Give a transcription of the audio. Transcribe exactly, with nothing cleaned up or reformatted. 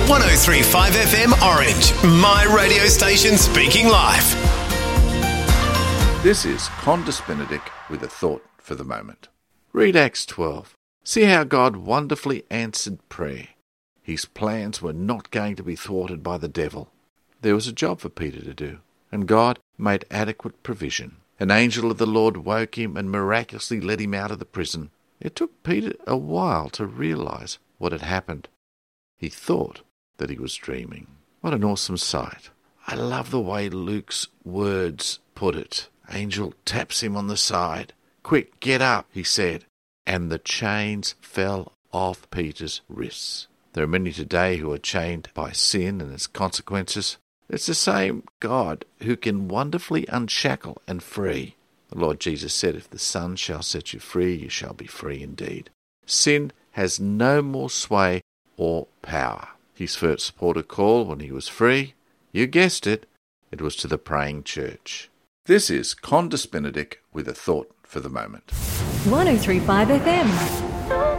one oh three point five F M Orange, my radio station speaking live. This is Qantas Benedict with a thought for the moment. Read Acts twelve. See how God wonderfully answered prayer. His plans were not going to be thwarted by the devil. There was a job for Peter to do, and God made adequate provision. An angel of the Lord woke him and miraculously led him out of the prison. It took Peter a while to realize what had happened. He thought that he was dreaming. What an awesome sight. I love the way Luke's words put it. Angel taps him on the side. "Quick, get up," he said. And the chains fell off Peter's wrists. There are many today who are chained by sin and its consequences. It's the same God who can wonderfully unshackle and free. The Lord Jesus said, "If the Son shall set you free, you shall be free indeed." Sin has no more sway or power. His first port of call when he was free, you guessed it, it was to the praying church. This is Qantas Benedict with a thought for the moment. one oh three point five F M.